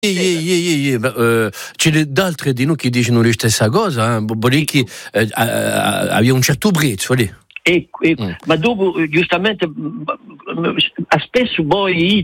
C'è d'altre di noi che dicono la stessa cosa, che aveva un certo brezzo lì. Ma dopo giustamente spesso poi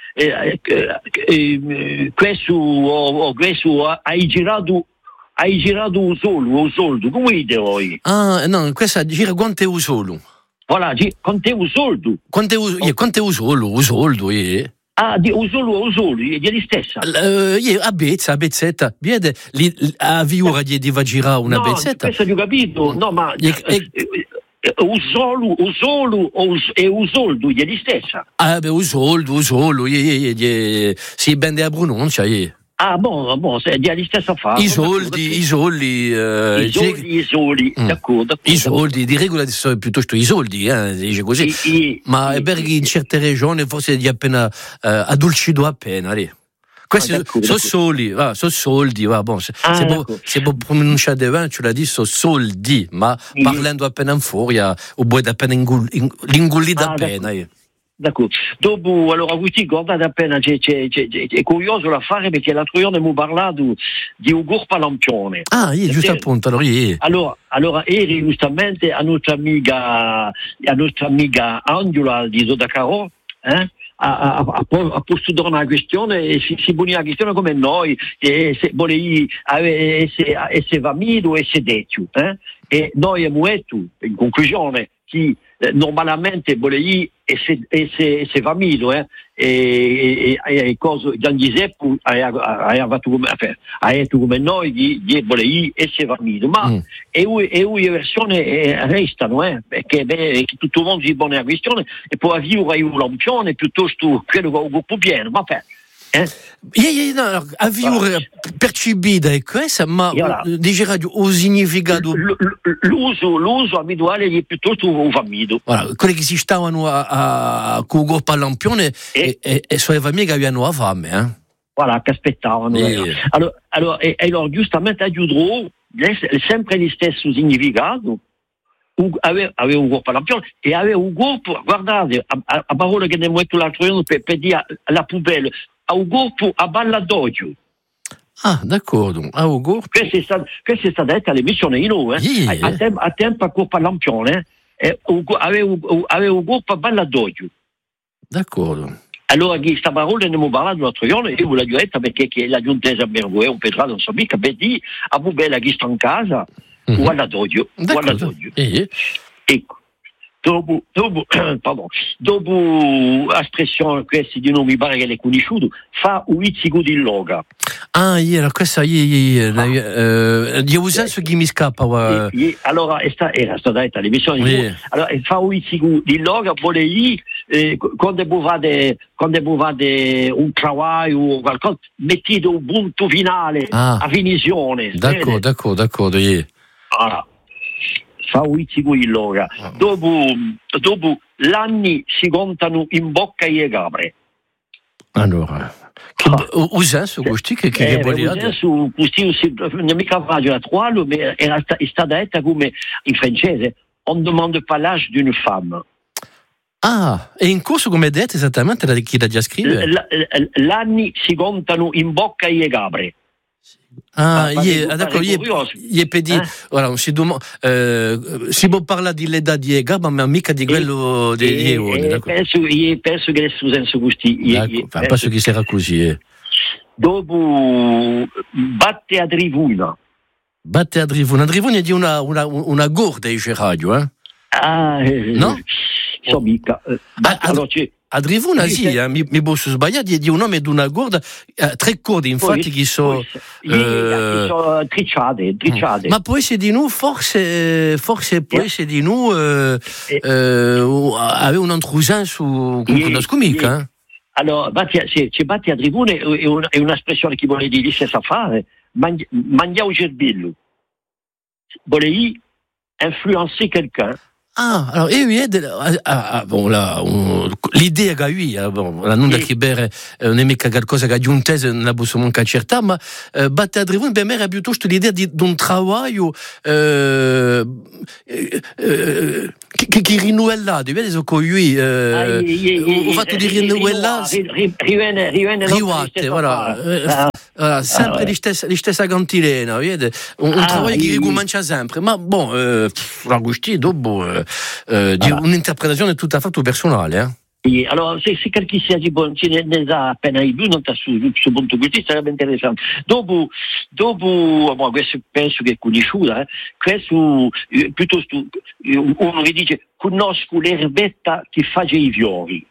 questo hai girato un soldo, come ide voi? Ah no, questa gira quanto è un solo. Voilà, quanto è un soldo? Quanto è un soldo, Ah, un solo, ieri stessa. A bezzetta, vede, a viura gli deve girare una bezzetta. Questo ho capito, no, ma un solo e un soldo, ieri stessa. Ah, beh, un soldo, si bende a pronuncia, Ah, buon, è di stessa fase. I soldi, d'accordo. I soldi, di regola sono piuttosto i soldi, dice così. Ma è perché in certe regioni forse è appena addolcito appena, lì. Questi sono soldi, va, bon. Se può pronunciare davanti, ce l'ha detto, sono soldi, ma parlando appena in fuori, o vuoi appena l'ingolita appena, D'accordo. Dopo, allora, voi guardate appena, è curioso l'affare perché l'altro giorno abbiamo parlato di un corpo lampione. Ah, giusto appunto, allora, eri giustamente a nostra amica Angela di Zodacarò, ha posto una questione e si pone la questione come noi, se volevi essere vamido e se detto, e noi abbiamo detto, in conclusione, che normalmente volevi essere vamido, e cose Gian Giuseppe ha detto come noi che volevi essere vamido, ma è una versione restano, perché tutto il mondo si pone la questione e poi avere un lampione piuttosto quello che è un gruppo pieno, ma a vivere percepita è questa, ma dice o significato l'uso abituale è piuttosto un vamido. Quelli che si stavano con il corpo a lampione e suoi famiglie che avevano la fame, Voilà, che aspettavano. Allora giustamente aggiungerò sempre lo stesso significato. Aveva un corpo a lampione e aveva un corpo, guardate, a parole che ne ho detto l'altro giorno per dire la poubelle, a un corpo a balladoggio. Ah, d'accordo, a un corpo. Questa è stata detta all'emissione di noi, a tempo a corpo a lampione, aveva un corpo a balladoggio. D'accordo. Allora, questa parola ne abbiamo parlato l'altro giorno e io ve l'ho detta perché la giuntesa Bergoe, un petrato, non so mica, per dire a poubelle che sta in casa, o balladoggio. Ecco. Dopo l'espressione questa di non mi pare che l'hai conosciuto, fa un izzico di loga. Ah, questa di un senso che mi scappa. Allora, era stata detta l'emissione. Allora, fa un izzico di loga, vuole quando provate un travaglio o qualcosa, mettete un punto finale a finizione. D'accordo. Allora, fa un izzico di loga. Dopo l'anni si contano in bocca e capre. Allora, o senso questo che vuol dire? O senso questo non è mica facile a trovarlo, ma è stata detta come in francese, on ne demande pas l'âge d'une femme. Ah, e in corso come detto esattamente chi la già scrive? L'anni si contano in bocca e capre. Ah, gli pedi, ora si può parlare di l'età di Egaba, ma mica di quello di Eone. Penso che adesso senso questi. Penso che sarà così. Dopo batte a Drivuna. Drivuna è di una gorda di radio, no? So mica. A Drivuna mi posso sbagliare, di un nome di una gorda, tre corde infatti che sono tricciate. Ma può essere di noi, forse può essere di noi aveva un intrusion su una scumica. Allora, c'è batti a Drivuna è un'espressione che vuole dire stessa fare, mangiare un cervello. Vuole influencer quelqu'un. Alors, l'idea che lui, la non da chi bere non è mica qualcosa che aggiuntese non la posso manca certa, ma batte a Drivone per me era piuttosto l'idea di un lavoro che rinnovellato, vedi so con lui ho fatto di rinnovellato rivatte, voilà. Sempre di stessa cantilena, vedi? Un lavoro che ricomincia sempre, ma Agustì dopo di un'interpretazione tutta fatto personale, Sì, allora se qualche sia ne sa appena i due non sta su punto di vista sarebbe interessante. Dopo questo penso che è conosciuta, questo piuttosto uno che dice conosco l'erbetta che fa i fiori.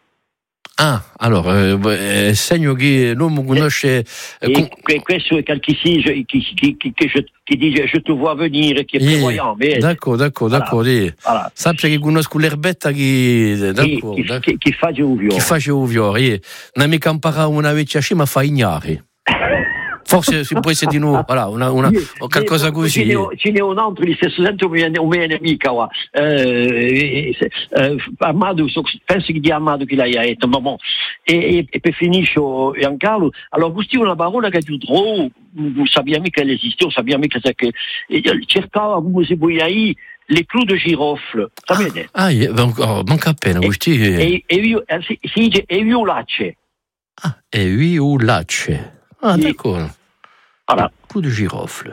Allora, segno che non mi conosce. Questo è qualche che dice je te vois venire, che è prevoyant. D'accordo. Voilà. Sappia che conosco l'erbetta che fa i fiori. Che fa i fiori. Non mi impara una vecchia scema, fa ignare. Forse si può essere di nuovo, o qualcosa così. Ce n'è un altro di stesso senso un mio nemico, Amado, penso che di Amado che l'hai detto, ma e per finisce Giancarlo, allora questa è una parola che tu trovi, non sappiamo che esiste, non sappiamo che cercava come si può dire le clous de girofle, sapete? Manca appena, questi. Si dice eviolacce. Eviolacce. D'accordo. Voilà. Coup de girofle.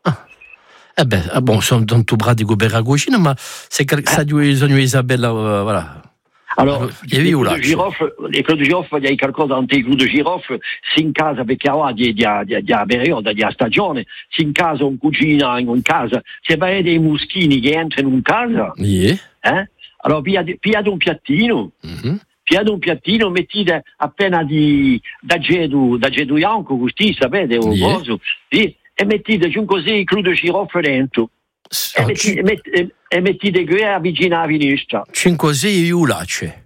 Sono tanto pratico per la cucina, ma se sa di Isabella, voilà. Allora, les clous de girofle, il y a qualcosa ante i clous de girofle, si in casa, perché ora di periodo, di stagione, si in casa un cucina, in casa, se vai dei muschini che entrano in casa, allora pigliate un piattino, un piattino, mettete appena da gedu bianco, così, sapete, un coso, e mettete giù così il clou de girofle dentro. E mettete qui vicino alla finestra. 5 iulacce.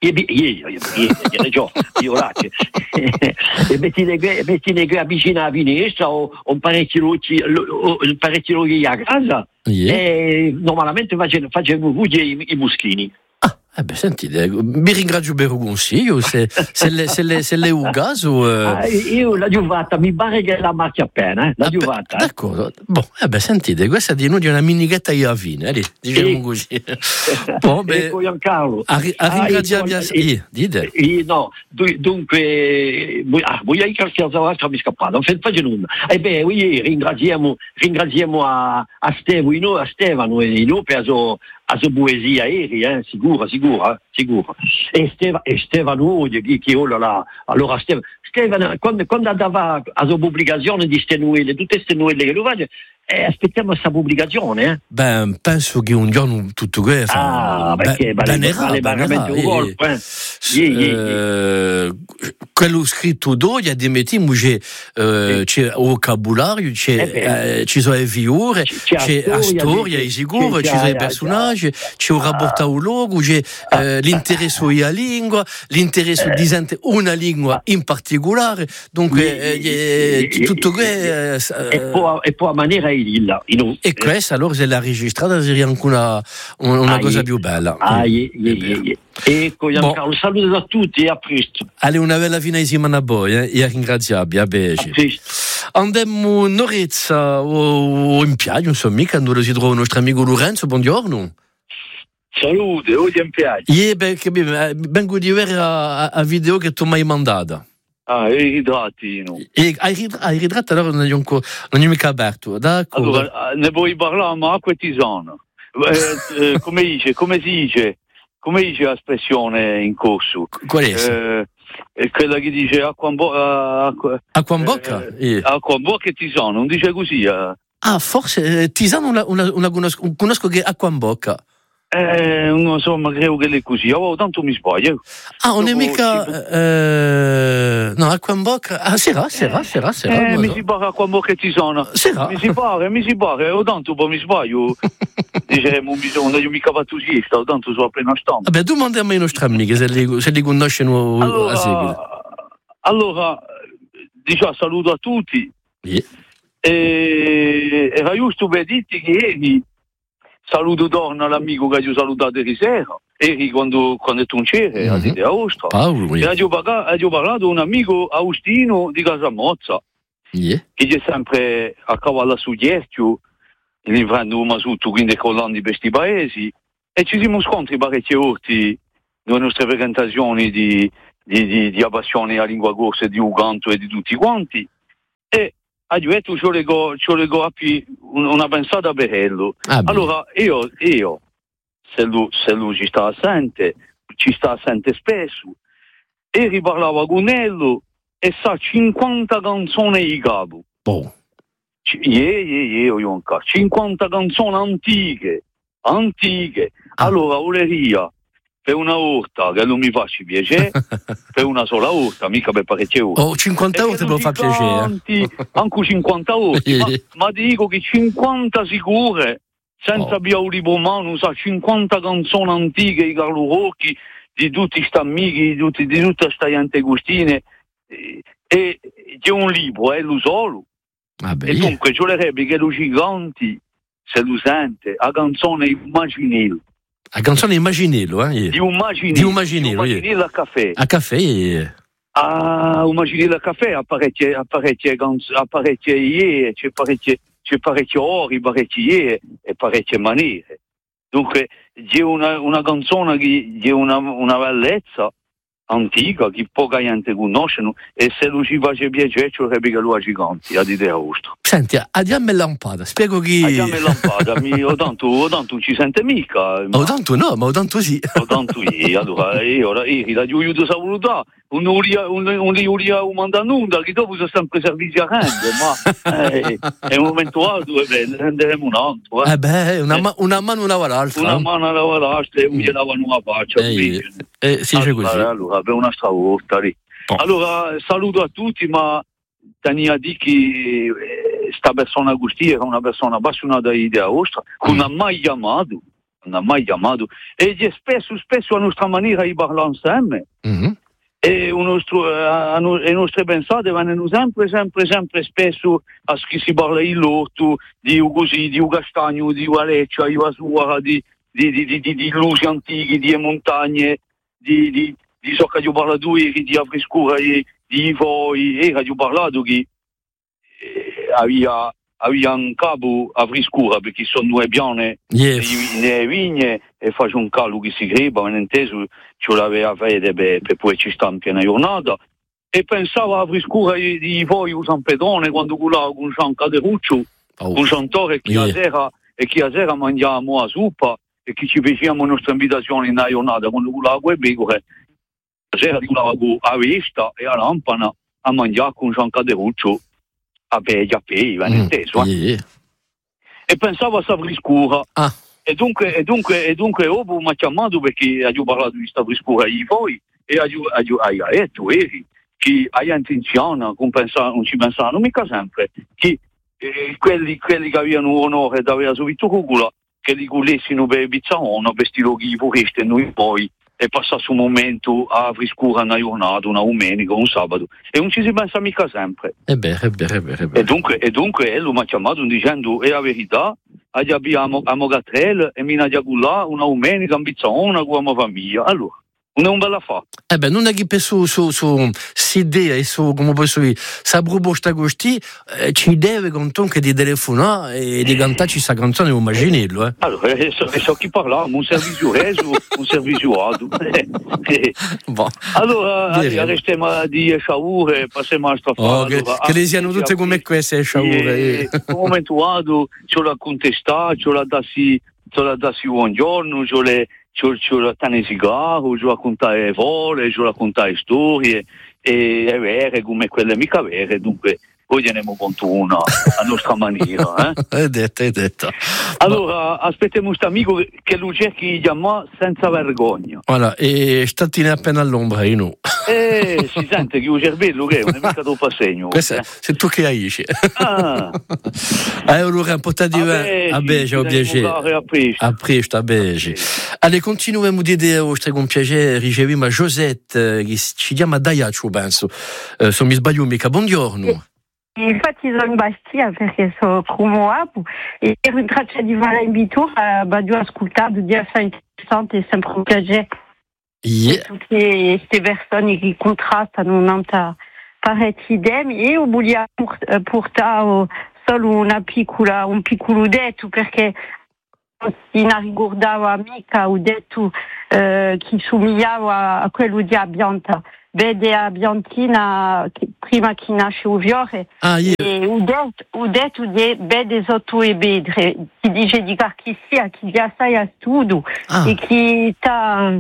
E mettete qui vicino alla finestra o un parecchio loghi a casa. E normalmente facciamo voi i muschini. Sentite, mi ringrazio per il consiglio, se le un caso. Io la giuvata, mi pare che la marchi appena, la giuvata. D'accordo, sentite, questa di noi è una minighetta io a fine, diciamo così. Ecco Giancarlo. A ringraziarvi, dite. No, dunque, voglio qualche altro mi è scappato, non faccio nulla. Ringraziamo a Stefano e noi per la sua poesia ieri, sicuro. E Stefano, che allora Stefano, quando andava a sua pubblicazione di tutte queste novelle che lo faccio, aspettiamo questa pubblicazione. Penso che un giorno tutto questo. Perché vale veramente un colpo. Quello scritto d'oggi, admettiamo c'è il vocabolario, ci sono le figure, c'è la storia, è sicuro, ci sono i personaggi, c'è un rapporto al luogo, c'è l'interesse alla lingua, l'interesse di sentire una lingua in particolare, dunque tutto questo. E poi a maniera e questa allora se l'ha registrata sarebbe anche una cosa più bella. Ecco Giancarlo, saluto a tutti e a presto. Allora una bella fine di settimana a voi, e ringraziabile, a bene. Andiamo in Orezza o in Piaggio, insomma, quando si trova il nostro amico Lorenzo, buongiorno. Salute, oggi in Piaggio. Perché vengo di vedere a video che tu mi hai mandato. I ritratti, no? Ai ritratti allora non ho mica aperto, d'accordo? Allora, ne vuoi parlare, ma acqua e tisana. Come si dice l'espressione in corso? Qual è? È quella che dice acqua in bocca. Acqua in bocca? Acqua in bocca e tisana, non dice così? Forse tisana una conosco che acqua in bocca. Insomma, credo che è così. Tanto mi sbaglio. Non è mica. No, acqua in bocca. Sarà. Mi si pare acqua in bocca e tisana. Mi si pare. Tanto poi mi sbaglio. Diciamo, non io mica fattusista, tanto sono appena stampa. Vabbè, domandiamo ai nostri amici se li conoscono a seguito. Allora, diciamo, saluto a tutti. Era giusto per dirti che ieri saluto torna l'amico che ho salutato ieri sera, eri quando tu c'eri, a Didea Ostra. E ho parlato un amico Austino di Casamozza, che è sempre a cavallo su Ghiaccio, in prendo una sotto, quindi collando per questi paesi, e ci siamo scontri parecchie volte nelle nostre presentazioni di passione alla lingua corsa, di Uganto e di tutti quanti, e ho detto ci leggo una pensata per quello. Allora io se lui ci sta assente spesso, e riparlava con lui e sa 50 canzoni di capo. Oh. 50 canzoni antiche. Allora voleria per una volta che non mi faccia piacere, per una sola volta, mica per parecchie volte. 50 volte me lo fa piacere. Anche 50 volte, ma dico che 50 sicure, senza biauri pomano, sa 50 canzoni antiche di Carlo Rocchi, di tutti sti amici, di tutta sta gente Agostine, e c'è un libro, è lo solo. E dunque ci vorrebbe che lo giganti se lo sente a canzone immaginello. A canzone immaginello, Di immaginello a caffè. A caffè. Immaginello a caffè, apparecchie ie, c'è parecchie ori, parecchie ie e parecchie maniere. Dunque c'è una canzone che è una bellezza antica che poca gente conoscono, e se lo ci face piacere ci vorrebbe che lo ha giganti a Didea Ostra. Senti, andiamo in lampada, spiego chi... Andiamo in lampada, o tanto ci sente mica. O tanto no, ma o tanto sì. O tanto io, allora, io la giuiuto sa voluta, un li uria umanda nuda, che dopo sono sempre servizi a rende, ma è un momento alto, renderemo un altro. Una mano lava l'altra. Una mano lava l'altra e mi lavano la faccia. Sì, c'è così. Allora, per una stravolta lì. Allora, saluto a tutti, ma tenia a dire che sta persona Agostino era una persona appassionata di Didea Ostra, che non ha mai chiamato, e spesso a nostra maniera di parlare insieme, e le nostre pensate vanno sempre spesso a chi si parla di lotto, di così, di castagno, di Valeccia, di Vasura, di lusi antichi, di montagne, di so che io ho parlato ieri, di Avriscura, di voi, era io ho parlato che aveva in capo Avriscura, perché sono due piane nelle vigne, e faccio un calo che si greba, non inteso, ce l'aveva fatto per poi ci sta in piena giornata, e pensavo a Avriscura di voi, a San Pedrone, quando culavo con San Caderuccio, con Santore, che a sera mangiavamo la suppa, e che ci facevamo le nostre invitazioni in giornata, quando culavo quel pecore, la sera culavo a Vesta e a Lampana a mangiare con San Caderuccio, a Peggia, va inteso, E pensavo a Savriscura, e dunque dopo mi ha chiamato perché ho parlato di Savriscura di voi, e ho detto che hai intenzione, non ci pensavano mica sempre, che quelli che avevano onore di avere subito cucula, che li culessino per Bizzarono, per sti luoghi foresti, e noi poi, e passasse un momento a Friscura una giornata, una domenica, un sabato, e non ci si pensa mica sempre. È vero. E dunque lui mi ha chiamato dicendo, è la verità, abbiamo a Mogatrel e mi ha là una domenica in Bizzarono con la mia famiglia. Allora, non è un bella fa. Non è che per su s'idea e su, come posso dire, sa proposta così, ci deve comunque di telefonare e di cantarci questa canzone, immaginello. Allora, so chi parliamo, un servizio reso, un servizio alto. Allora, restiamo di sciaure, passiamo a strafare. Che le siano tutte come queste sciaure. Un momento alto, ce l'ha contestato, ce l'ha dassi buongiorno, ci raccontare cigarro, ci raccontare vole, ci raccontare storie, e è vero come quelle mica vere, dunque poi teniamo conto una a nostra maniera. È detto. Allora, aspettiamo questo amico che lo cerchi di chiamare senza vergogna. Voilà, e statene appena all'ombra, io no. Si sente che il cervello che non è mica troppo a segno. Questo sei tu che hai. Allora, un po' di a beige, au piacere. A presto, a beige. Allez, continuiamo di dire vostre con piacere, riceviamo Josette, che ci chiama Daiaccio, penso. Se mi sbaglio mica, buongiorno. infatti sono in Bastia perché sono come Abu e ero in traccia di Vala in Bitur, ho ascoltato di essere interessante e sempre un piacere. Tutte queste persone che contrastano un'altra parecchie idee e voglio portare solo un piccolo detto perché si ne ricordava mica ho detto che somigliava a quello di Abbianta. Vede a Bianchina prima che nasce il fiore e ho detto di vede sotto e bedre che dice di che sia che già sai a studio e che ha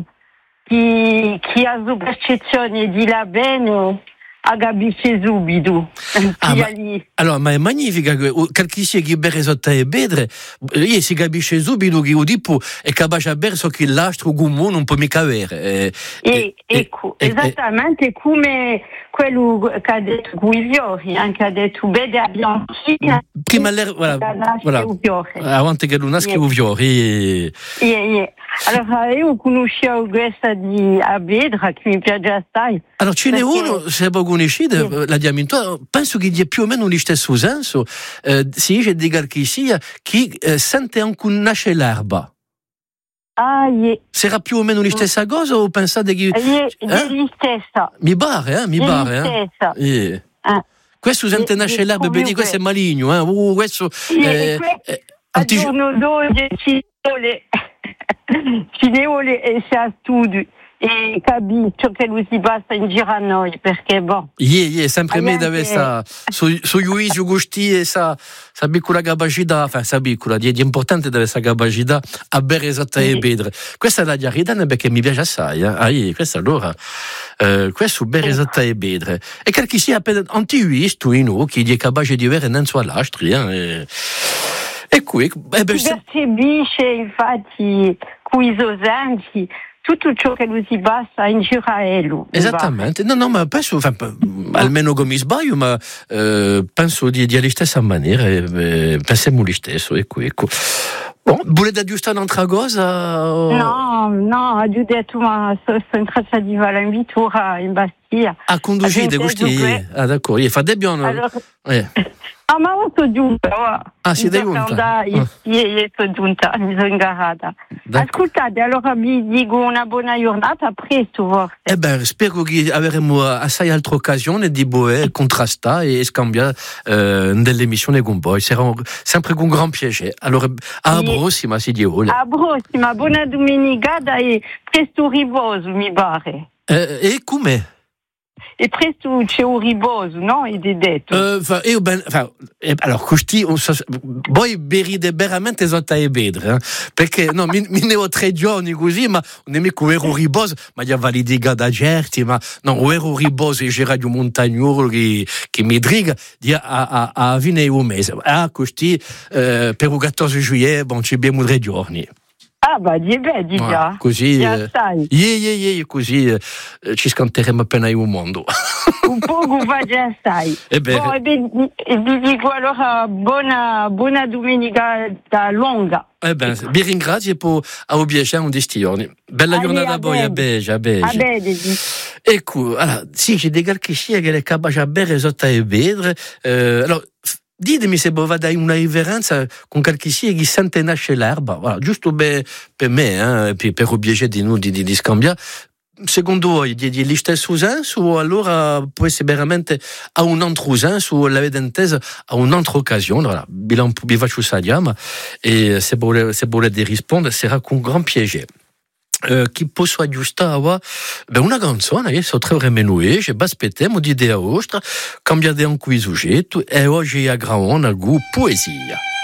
la percezione di la bene a capisce subito. Allora, ma è magnifica qualche sia che bere sotto e bedre si capisce subito che tipo è capace a bere so che l'astro comune non può mica avere ecco esattamente come quello che ha detto i fiori anche ha detto vede a Bianchina prima voilà avanti che nasca i fiori allora io conoscevo questa di Abedra che mi piace assai. Allora ce n'è uno se poco conosciuto la diaminto penso che dia più o meno lo stesso senso si dice di che sia chi sente anche nasce l'erba. Sarà più o meno la stessa cosa o pensate che è la stessa mi pare questo sente nasce l'erba vedi questo è maligno questo al giorno d'oggi ci vuole essere a studio e capire ciò che lui si passa in giro a noi perché sempre me deve sta su Luigi Gusti e sa piccola capacità sa piccola di importante deve essere capacità a bere esatta e bedre questa è la diarità perché mi piace assai questa allora questo bere esatta e bedre e che chi sia appena antivisto che è capace di avere non so all'astri e qui si percepisce infatti qui sosanti tutto ciò che lui si passa in giro a Elo. Esattamente, no, ma penso, almeno come mi sbaglio, ma penso di alla stessa maniera, pensiamo lo stesso, ecco. Bon, volete aggiustare un'altra cosa? No, ho detto, ma sono in traccia di Vala in Bitura, in Bastia. Conducite, questi? D'accordo, fate bene. Allora, ma ho sono giunta. Siete giunta? Io sono giunta, mi sono ingarata. Ascoltate, allora vi dico una buona giornata, a presto forse. Spero che avremo assai altre occasioni di contrastare e scambiare dell'emissione con voi. Sarà sempre con gran piacere. Allora, alla prossima, si Dio vuole. Alla prossima, buona domenica e presto riposo, mi pare. E come? E presto c'è un riposo, no? Ed è detto. Allora, questi, voi berite veramente sotto e bedre, perché no, mi ne ho 3 giorni così, ma non è mica un vero riposo, ma gli avvalidi da certi, ma no, un vero riposo e c'era di un montagnolo che mi driga a fine un mese. Questi, per il 14 giugno, ci abbiamo 3 giorni. Di già. Così, così ci scanteremo appena in un mondo. Un po' va già sai. Vi dico allora buona domenica da lunga. Vi ringrazio per aver piacere di sti giorni. Bella giornata a voi, a Beja. Ecco, allora, sì, c'è dei che sia che è capace a bere sotto e vedere. Allora, ditemi se voi dare una riverenza con qualche sia che sente nasce l'erba, voilà, giusto per me, per il piacere di noi di scambiare. Secondo voi gli stessi senso o allora può essere veramente a un altro senso o l'avete intesa a un'altra occasione? Voilà, vi faccio sapere e se volete rispondere sarà con gran piacere. Chi posso aggiustare una canzone che sono 3 ore meno ci aspettiamo di idea vostra cambiate anche il soggetto e oggi a Graon a poesia.